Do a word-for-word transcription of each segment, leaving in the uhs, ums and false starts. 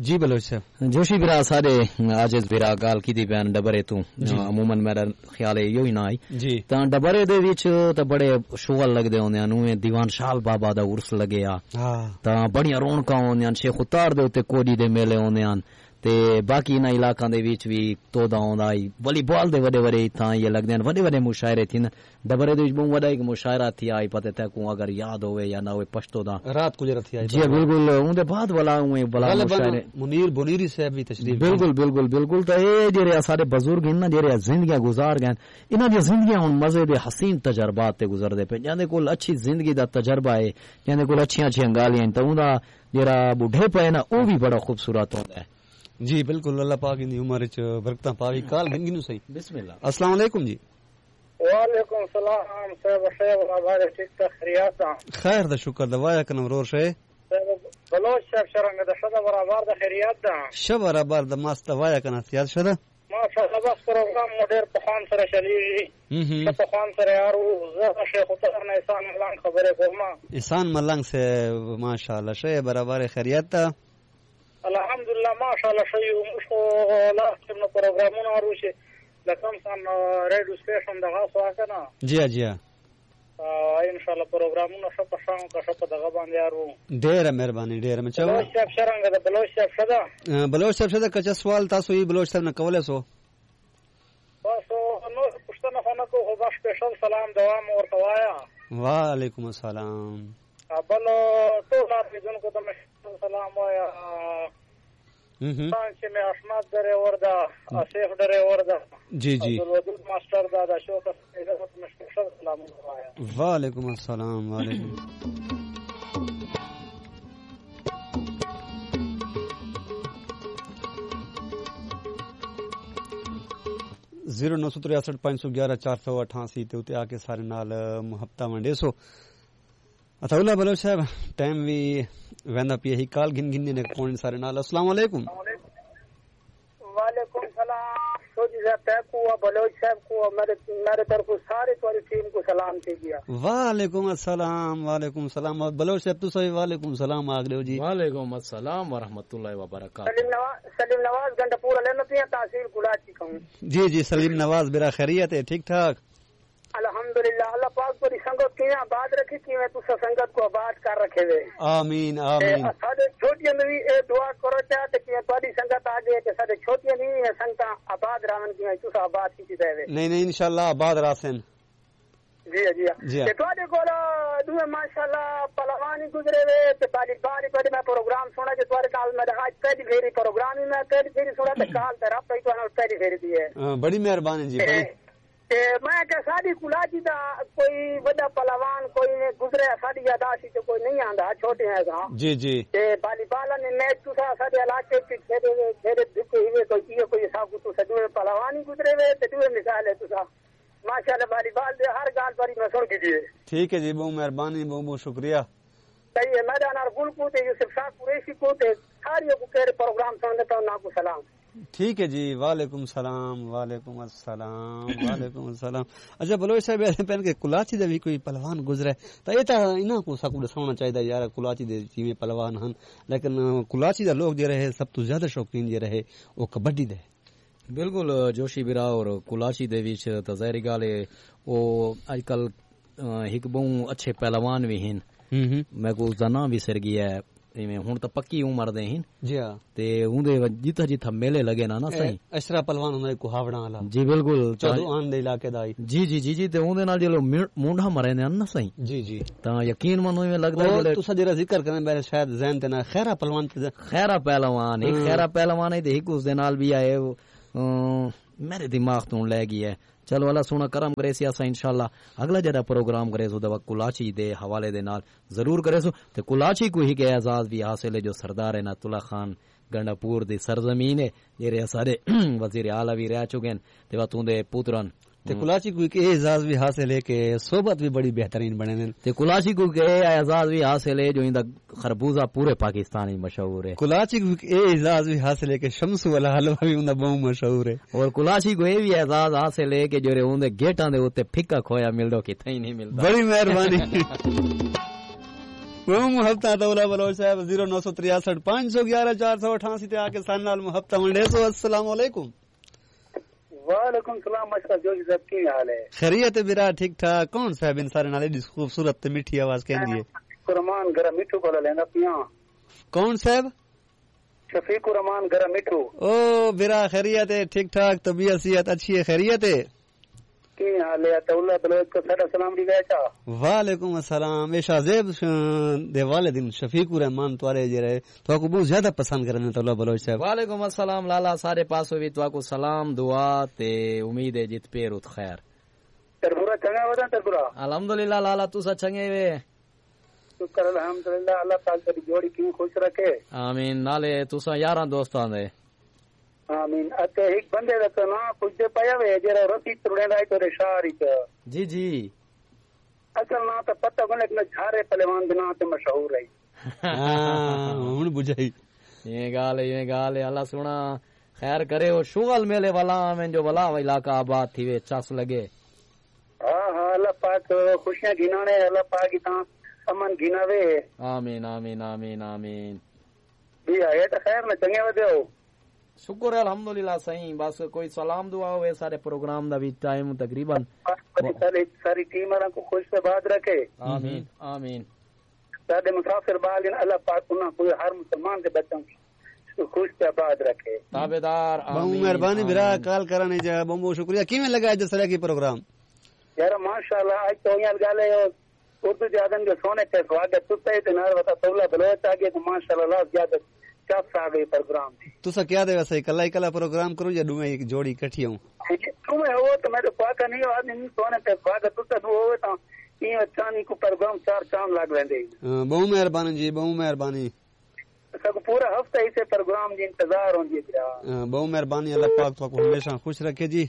جی بلوچ صاحب جوشی برا سارے آج برا گال کی دی بیان ڈبرے تو عموماً میرا خیال ہے یہی نہ آئی جی تا ڈبرے دے وچ تے بڑے شغل لگدے ہوندے نے دیوان شال بابا دا عرس لگیا ہاں تا بڑیاں رونقاں ہوندیاں شیخ اتار دے اوتے کوڈی دے میلے ہوندے تے باقی انہاں علاقاں دے وچ وی تودا ہوندا ائی والی بال دے وڈے وڈے تھاں یہ لگدے ہیں وڈے وڈے مشاعرے تھن ڈبرے دے وچ بہت وڈا ایک مشاعرہ تھی آئی پتہ تے کو اگر یاد ہوے یا نہ ہوے پشتو دا رات کو جرا تھی آئی جی بالکل اون دے بعد والا اوے بلا مشاعرے منیر بنیری صاحب بھی تشریف بالکل بالکل بالکل تے اے جڑے سارے بزرگ ہیں نا جڑے زندگیاں گزار گئے انہاں دی زندگیاں ہن مزے دے حسین تجربات تے گزردے پے جاندے کول اچھی زندگی دا تجربہ ہے جاندے کول اچھیاں اچھیاں گالیاں تے اوندا جڑا بڈھے پے نا او بھی بڑا خوبصورت ہوندا ہے جی بالکل اللہ پاک دی عمر وچ برکتاں پاوی کال گن گنو صحیح بسم اللہ السلام علیکم جی وعلیکم السلام صاحب خیر آباد ٹھیک ٹھاک خیریت خیر دا شکر دوایا کنم رور شے بلوچ صاحب شرنگ دا شدا برابر دا خیریت دا شب برابر دا ماست دوایا کنا سیاد شدا ما شاء بس پروگرام مدیر پخوان سره چلیږي پخوان سره یارو زه شیخ اتر نه احسان ملنګ خبره کوم احسان ملنګ سے ماشاءاللہ شے برابر خیریت تا الحمدلله ماشاءالله شی مشو لا کوم پروګرامونه وروشه لکم سان ریډیو سټیشن دغه سواکنه جی جی ان شاء الله پروګرامونه شپ شاو کا شپ دغه باندې یارو ډیره مهرباني ډیره مچو بلوچ صاحب شرنګ د بلوچ صاحب شدا بلوچ صاحب شدا کچا سوال تاسو یې بلوچ صاحب نه کولای سو تاسو نو پښتنه خونه کو هو باش سپیشل سلام دوام ورته وایا وعلیکم السلام بل ټول اپیزون کو ته سلام وایا چې مې احمد ډرایور دا اسیف ډرایور دا جی جی عبدالودود ماسٹر دا دا شو کا سپیشل سلام وایا وعلیکم السلام وعلیکم زیرو نو سو تریاسٹھ پانچ سو گیارہ چار سو اٹھاسی تے اتنے آ کے سارے نال محبتہ ونڈے سو اطاولہ بلوچ صاحب ٹائم بھی ویندا پی ہی کال گن گن نے کون سارے نال السلام علیکم وعلیکم السلام سوجی صاحب کو بلوچ صاحب کو میرے میرے طرف ساری پوری ٹیم کو سلام کیجیے وعلیکم السلام وعلیکم السلام بلوچ صاحب تو صحیح وعلیکم السلام آگرے جی وعلیکم السلام ورحمۃ اللہ وبرکاتہ سلیم نواز سلیم نواز گنڈا پورا لینا پیا تحصیل کلاچی کہوں جی جی سلیم نواز میرا خیریت ہے ٹھیک ٹھاک الحمدللہ اللہ پاک پوری سنگت کی آباد رکھی کی میں تو سنگت کو آباد کر رکھے ہوئے آمین آمین سارے چھوٹیاں بھی اے دعا کرو چاہتے کہ تھوڑی سنگت آگے کہ سارے چھوٹیاں نہیں ہیں سنگتاں آباد راون کی میں تو آباد کی دے ہوئے نہیں نہیں انشاءاللہ آباد راسن جی جی جی تھوڑے کو دوے ماشاءاللہ پہلوانی گزرے ہوئے تے پہلی باری پہلے میں پروگرام سنا کہ تھوڑے کال میں آج پہلی پھیری پروگرام ہی میں پہلی پھیری سنا تے کال تے رب پہ تو پہلی پھیری دی ہے بڑی مہربانی جی بڑی میں کہ ساری کلاچی دا کوئی بڑا پہلوان کوئی نے گزرے ساری یاداشی تو کوئی نہیں آندا چھوٹے ہیں گا جی جی تے والی بال نے میچ تو سارے علاقے کے کھیلے کھیلے دکھے ہوئے کوئی یہ کوئی حساب تو سدوے پہلوان ہی گزرے ہوئے تے دوے مثال ہے تو ماشاءاللہ والی بال دے ہر گال پر میں سن کیجیے ٹھیک ہے جی بہت مہربانی بہت بہت شکریہ صحیح ہے میدان اور گل کو تے یوسف شاہ قریشی کو تے ساری کو کہہ پروگرام سننے تو نا کو سلام ٹھیک ہے جی وعلیکم السلام وعلیکم السلام وعلیکم السلام اچھا بلوچ صاحب ایسے پہن کے کلاچی دے بھی کوئی پہلوان گزرے تو یہ تو انہاں کو سکو دسونا چاہیے یار کلاچی دے جی پہلوان ہن لیکن کلاچی دا لوگ جے رہے سب تو زیادہ شوقین جے رہے وہ کبڈی دے بالکل جوشی برا اور کلاچی دے وچ تے ظاہر گل ہے او اج کل ایک بہت اچھے پہلوان بھی ہیں میں کو اس دا نام بھی سر گیا ہے ہن تو پکی عمر دے ہیں جی ہاں تے اون دے جتھا جتھا میلے لگے نا نا صحیح اشرا پہلوان ہوندا کو ہاوڑا والا جی بالکل چودوان دے علاقے دا جی جی جی جی تے اون دے نال جلو مونڈا مرے نے نا صحیح جی جی تا یقین منو میں لگدا ہے تو سجرا ذکر کرنے میں شاید ذہن تے نا خیرہ پہلوان خیرہ پہلوان ایک خیرہ پہلوان ہے تے ایک اس دے نال بھی آئے میرے دماغ تو لے گئی ہے چلو اللہ سونا کرم کرے سی اسا انشاءاللہ اگلا جڑا پروگرام کرے سو دوا کلاچی دے حوالے دے نال ضرور کرے سو تے کلاچی کو ہی کہ اعزاز بھی حاصل ہے جو سردار ہے نعت اللہ خان گنڈا پور دی سرزمین ہے جڑے سارے وزیر اعلی بھی رہ چکے ہیں تے وا توں دے پوترن تے کلاچی کو کہ اعزاز بھی حاصل ہے کہ صحبت بھی بڑی بہترین بنے نے تے کلاچی کو کہ اعزاز بھی حاصل ہے جو ایندا خربوزہ پورے پاکستان میں مشہور ہے کلاچی کو کہ اعزاز بھی حاصل ہے کہ شمس والا حلوہ بھی اوندا بہت مشہور ہے اور کلاچی کو یہ بھی اعزاز حاصل ہے کہ جو اون دے گیٹاں دے اوتے پھکا کھویا ملدو کہ تھئی نہیں ملدا بڑی مہربانی وہ محبت تولا بلوچ صاحب زیرو نو سو تریاسٹھ پانچ سو گیارہ چار سو اٹھاسی تے آ کے سان نال محبت منڈے سو السلام علیکم. وعلیکم السلام اشرف جوشی صاحب کی حال ہے؟ خیریت برا ٹھیک ٹھاک. کون صاحب ان سارے نالے خوبصورت تے میٹھی آواز کہندی ہے؟ رحمان گرا مٹھو کو لیندا پیاں. کون صاحب؟ شفیق الرحمان گرا مٹھو. او برا خیریت ہے ٹھیک ٹھاک طبیعت صحت اچھی ہے خیریت ہے کی حال ہے؟ تولا بلوچ کو سارا سلام دی گیا. وعلیکم السلام. اے شاہزیب دے والدین شفیق الرحمان توارے جڑے تو کو بہت زیادہ پسند کرنے تولا بلوچ صاحب. وعلیکم السلام لالا سارے پاسو بھی تو کو سلام دعا تے امید ہے جت پیر ات خیر. تربورا چنگا ودا تربورا الحمدللہ لالا تو چنگے وے. شکر الحمدللہ اللہ پاک دی جوڑی کیوں خوش رکھے. آمین. نالے تساں یاراں دوستاں دے آمین. اتے ایک بندے دا تو نا کچھ پیا وے جڑا رسی تڑیندا ہے تو شہر وچ. جی جی اصل نا تو پتہ بنے کہ جھارے پہلوان بنا تے مشہور ہے. ہاں ہن بجھائی یہ گال ہے یہ گال ہے. اللہ سونا خیر کرے. او شغل میلے والا میں جو والا علاقہ آباد تھی وے چس لگے. ہاں ہاں اللہ پاک خوشیاں گنانے اللہ پاک کی تاں امن گناوے. آمین آمین آمین آمین. بھی ہے تو خیر نہ چنگے ودے ہو. شکر ہے الحمدللہ صحیح. بس کوئی سلام دعا ہوئے سارے پروگرام دا بھی ٹائم تقریباً ساری ٹیم والا کو خوش سے بات رکھے. آمین آمین. سارے مسافر باغ اللہ پاک انہاں کوئی ہر مسلمان کے بچوں کو خوش سے بات رکھے. تابعدار بہت مہربانی برا کال کرنے جا بہت شکریہ. کیویں لگا اج سرا کی پروگرام؟ یار ماشاءاللہ اج تو یار گل ہے اردو جادن کے سونے تے سواگت تو تے نال وتا تولا بلوچ آگے تو ماشاءاللہ زیادہ چاپ آ گئی پروگرام دی. تسا کیا دے ویسے کلا کلا پروگرام کرو یا دوے ایک جوڑی اکٹھی ہوں؟ تمہیں ہو تو میں تو پاکا نہیں ہوا نہیں سونے تے سواگت تو تے ہوے تا یہ چانی کو پروگرام چار چاند لگ ویندے. بہت مہربانی جی بہت مہربانی. سب پورا ہفتہ اسے پروگرام دی انتظار ہوندی ہے. بہت مہربانی اللہ پاک تو کو ہمیشہ خوش رکھے جی.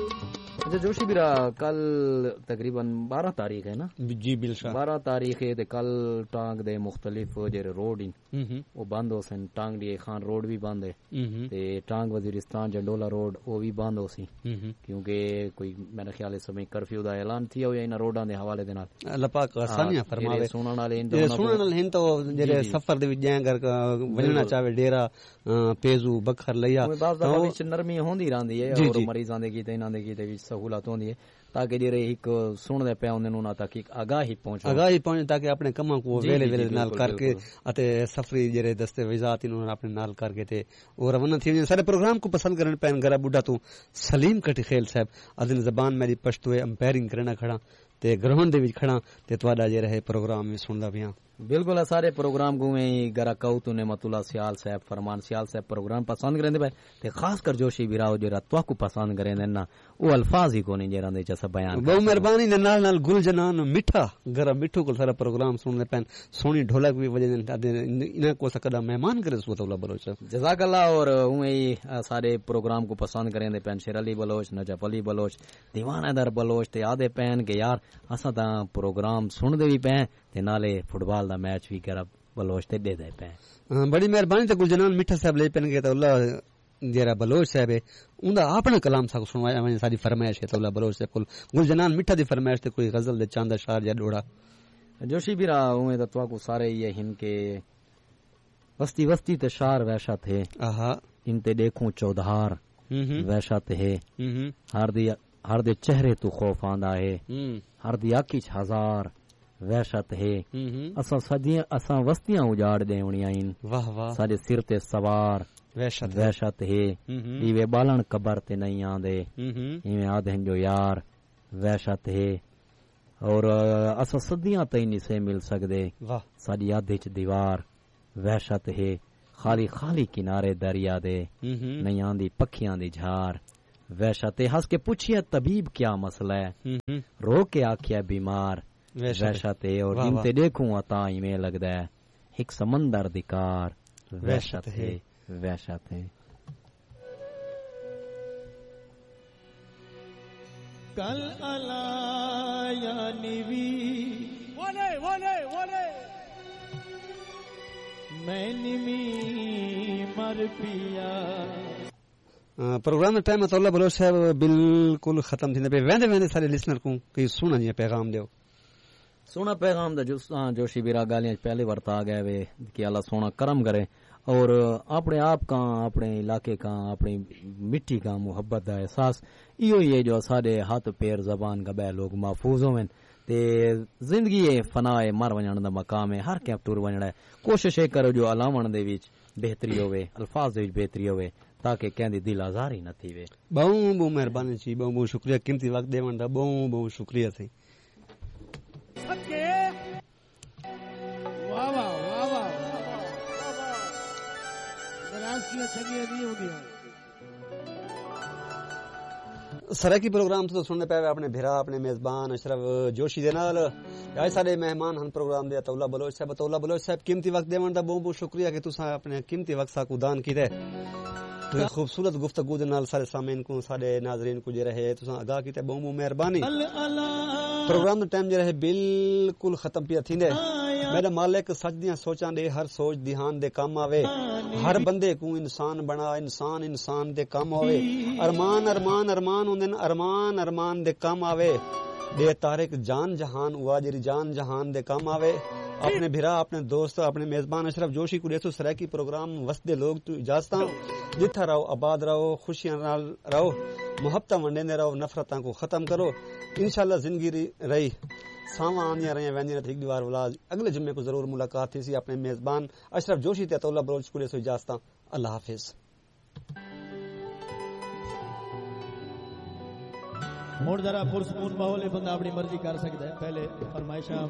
اچھا جوشی برا کل تقریباً بارہ تاریخ ہے نا؟ جی بالکل بارہ تاریخ ہے. کل ٹانگ دے مختلف جڑے روڈ وہ بند ہو سن. ٹانگ دی خان روڈ بھی بند ہے تے ٹانگ وزیرستان جنڈولا روڈ وہ بھی بند ہو سی کیونکہ کوئی میرے خیال اس میں کرفیو دا اعلان تھی ہویا ان روڈاں دے حوالے دے نال. اللہ پاک آسانیاں فرماوے. سنن والے جے سنن والے ہن تو جڑے سفر دے وچ جائیں گھر ونجنا چاہے ڈیرا پیزو بکھر لیا تو وچ نرمی ہوندی رہندی ہے اور مریضاں دے کیتے انہاں دے کیتے وچ سہولت ہوندی ہے تاکہ جڑے ایک سن دے پیا انہاں نوں تک آگاہی پہنچے آگاہی پہنچے تاکہ اپنے کماں کو ویلے ویلے نال کر کے اتے سفری جڑے دستاویزات انہاں اپنے نال کر کے تے اور روانہ تھی. سارے پروگرام کو پسند کرن پین گرا بڈھا تو سلیم کٹی خیل صاحب ادن زبان میری پشتو ہے امپائرنگ کرنا کھڑا تے گراؤنڈ دے وچ کھڑا تے تواڈا جے رہے پروگرام وی سندا پیاں. بالکل سارے پروگرام کو میں گرا کوت نعمت اللہ سیال صاحب فرمان سیال صاحب پروگرام پسند کریں دے تے خاص کر جوشی بیراو جو راتوا کو پسند کریں دے نا او الفاظ ہی کونی جے رندے چ بیان. بہت مہربانی نال نال گل جنان میٹھا گرا میٹھو کو سارا پروگرام سن دے پین سونی ڈھولک بھی وجہ انہاں کو سکدا مہمان کرے سو اللہ بلوچ جزاک اللہ. اور اویں سارے پروگرام کو پسند کریں دے پین شیر علی بلوچ نجف علی بلوچ دیوان حیدر بلوچ تے آدے پین کہ یار اساں تا پروگرام سن دے وی پین تے نالے فٹ بال دا میچ بھی کرا بلوچ تے دے دے پے. بڑی مہربانی تے گلجنان میٹھا صاحب لے پن گئے تے اللہ جیرا بلوچ صاحب ہے اوندا اپنا کلام سا سنوایا میں ساری فرمائش ہے تے اللہ بلوچ صاحب کول گلجنان میٹھا دی فرمائش تے کوئی غزل دے چاند شعر یا ڈوڑا. جوشی بھی را اویں تے تو کو سارے یہ ہن کے وستی وستی تے شعر ویشا تھے آہا ان تے دیکھوں چودھار ویشا تے ہر دی ہر دے چہرے تو خوف آندا ہے ہر دی آنکھ وچ ہزار وحشت ہے اساں صدیاں اساں وستیاں اجاڑ دیونیاں ان واہ واہ ساڈے سر تے سوار وحشت وحشت ہے دیوے بالن قبر تے نہیں آندے ایویں آدھن جو یار وحشت ہے اور اساں صدیاں تے نہیں سے مل سکدے ساڈی یاد وچ دیوار وحشت ہے خالی خالی کنارے دریا دے نہیں آندی پکھیاں دی جھار وحشت ہے ہس کے پوچھیا طبیب کیا مسئلہ ہے رو کے آکھیا بیمار وحشت ہے اور جن تے دیکھوں عطا میں لگدا ہے ایک سمندر دکار وحشت ہے وحشت ہے. کل الا یا نیوی ونے ونے ونے میں نیمی مر پیا. پروگرام دا ٹائم اللہ بلوچ صاحب بالکل ختم تھیندے پے. ویندے ویندے سارے لسنر کو کوئی سننا جی پیغام دیو. سونا پیغام دا جوشی بیرا گالیاں پہلے ورت آ گئے وے کہ اللہ سونا کرم کرے اور اپنے آپ کا اپنے علاقے کا اپنی مٹی کا محبت دا احساس ایو ہی ہے جو سارے ہاتھ پیر زبان کا بہ لوگ محفوظ ہوئیں تے زندگی فنا ہے مر ونجن دا مقام ہے ہر کیپ ٹور ونجنا ہے کوشش ہے کرو جو علاوہ دے وچ بہتری ہوے الفاظ دے وچ بہتری ہوے تاکہ کہندی دل آزار ہی نہ تھی وے بہت بہت مہربانی جی بہت بہت شکریہ قیمتی وقت دیون دا بہت بہت شکریہ سی واہ واہ واہ واہ گراسیاں چنگیاں نہیں ہوندیاں سرکی پروگرام تو سننے پے اپنے بھرا اپنے میزبان اشرف جوشی دے نال اے سارے مہمان ہن پروگرام دے عطا اللہ بلوچ صاحب عطا اللہ بلوچ صاحب قیمتی وقت دیون دا بہت بہت شکریہ کہ تساں اپنے قیمتی وقت سا کو دان کیتے خوبصورت گفتگو دے نال سارے سامعین کو سارے ناظرین کو جے رہے تساں آگاہ کیتے بہت بہت مہربانی پروگرام دا ٹائم جے رہے بالکل ختم پیا تھیندے میرا مالک سچ دیاں سوچاں دے ہر سوچ دھیان دے کام آوے ہر بندے کو انسان بنا انسان انسان دے کام ہوئے ارمان ارمان ارمان ہوندن ارمان ارمان دے کام آوے بے تارک جان جہان ہوا جری جان جہان دے کام آوے اپنے بھرا اپنے دوست اپنے میزبان اشرف جوشی کو دیسو سرائکی پروگرام وسدے لوگ تو اجازتاں جتھا رہو آباد رہو خوشیاں نال رہو محبتاں ونڈیندے رہو نفرتاں کو ختم کرو انشاءاللہ زندگی رہی ساواں آنیاں رہیاں وینجیاں ایک دیوار ولاد اگلے جمعے کو ضرور ملاقات تھی سی اپنے میزبان اشرف جوشی تے اللہ بلوچ کو دیسو اجازتاں اللہ حافظ موڑ ذرا پرسکون ماحول بندہ اپنی مرضی کر سکتا ہے پہلے فرمائشاں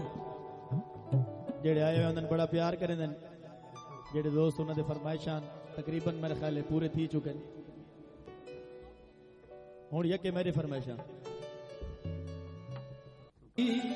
جڑے آئے ہوئے انہوں نے بڑا پیار کریں دن جڑے دوست انہوں نے فرمائشاں تقریباً میرے خیال ہے پورے تھی چکے ہوں یہ کہ میری فرمائشاں